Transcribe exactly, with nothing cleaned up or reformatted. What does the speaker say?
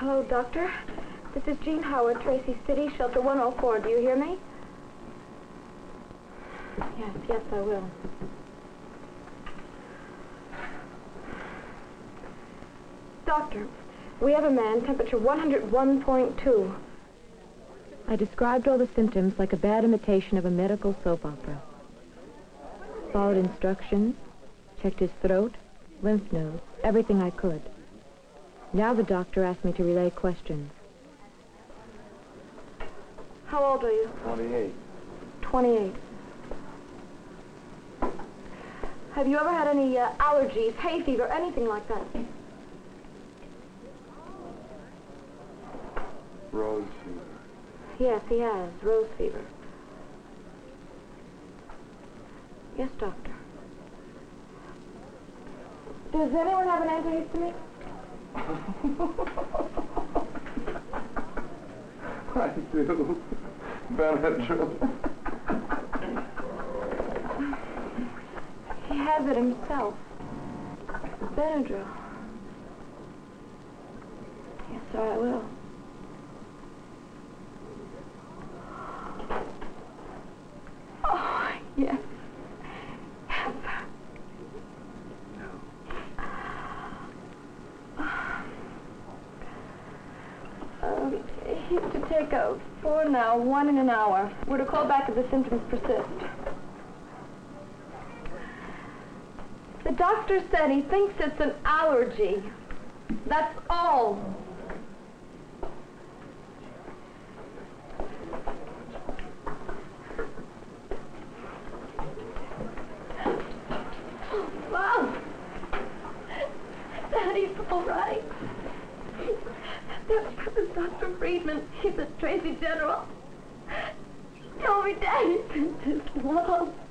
Hello, Doctor. This is Jean Howard, Tracy City, Shelter one oh four. Do you hear me? Yes, yes, I will. Doctor, we have a man, temperature one oh one point two. I described all the symptoms like a bad imitation of a medical soap opera. Followed instructions, checked his throat, lymph nodes, everything I could. Now the doctor asked me to relay questions. How old are you? twenty-eight. twenty-eight. Have you ever had any uh, allergies, hay fever, anything like that? Rose fever. Yes, he has. Rose fever. Yes, doctor. Does anyone have an antihistamine? I do. Benadryl. He has it himself. Benadryl. Yes, sir, I will. Oh, yes. Yes, sir. Um, he's to take a four now, one in an hour. We're to call back if the symptoms persist. The doctor said he thinks it's an allergy. That's all. Wow. Daddy's all right. This is Doctor Friedman. He's a Tracy General. He told me Daddy sent his love.